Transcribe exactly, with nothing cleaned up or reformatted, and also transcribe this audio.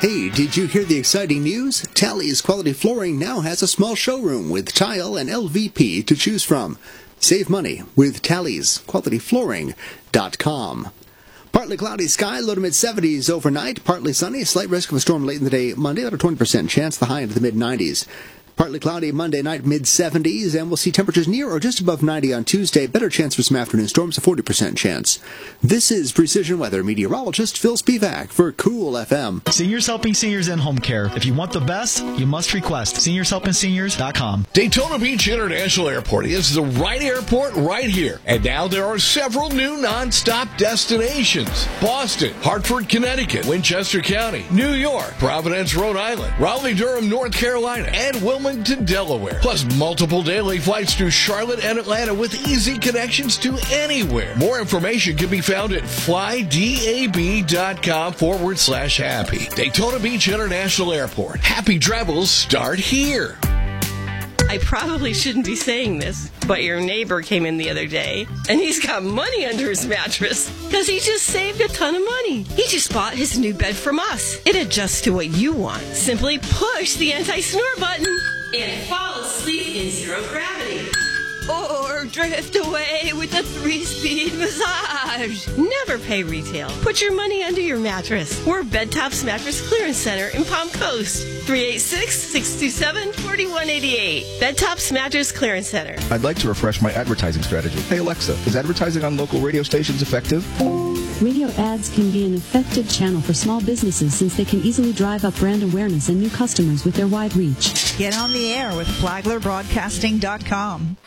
Hey, did you hear the exciting news? Tally's Quality Flooring now has a small showroom with tile and L V P to choose from. Save money with Tally's Quality Flooring dot com. Partly cloudy sky, low to mid-seventies overnight. Partly sunny, slight risk of a storm late in the day Monday, about a twenty percent chance, the high into the mid-nineties. Partly cloudy Monday night, mid-seventies, and we'll see temperatures near or just above ninety on Tuesday. Better chance for some afternoon storms, a forty percent chance. This is Precision Weather meteorologist Phil Spivak for Cool F M. Seniors Helping Seniors in Home Care. If you want the best, you must request seniors helping seniors dot com. Daytona Beach International Airport is the right airport right here. And now there are several new non-stop destinations. Boston, Hartford, Connecticut, Winchester County, New York, Providence, Rhode Island, Raleigh-Durham, North Carolina, and Wilmington, Delaware. Plus multiple daily flights to Charlotte and Atlanta with easy connections to anywhere. More information can be found at flydab.com forward slash happy. Daytona Beach International Airport. Happy travels start here. I probably shouldn't be saying this, but your neighbor came in the other day, and he's got money under his mattress because he just saved a ton of money. He just bought his new bed from us. It adjusts to what you want. Simply push the anti-snore button and fall asleep in zero gravity. Or drift away with a three-speed massage. Never pay retail. Put your money under your mattress. We're Bedtops Mattress Clearance Center in Palm Coast. three eight six, six two seven, four one eight eight. Bedtops Mattress Clearance Center. I'd like to refresh my advertising strategy. Hey Alexa, is advertising on local radio stations effective? Radio ads can be an effective channel for small businesses since they can easily drive up brand awareness and new customers with their wide reach. Get on the air with flagler broadcasting dot com.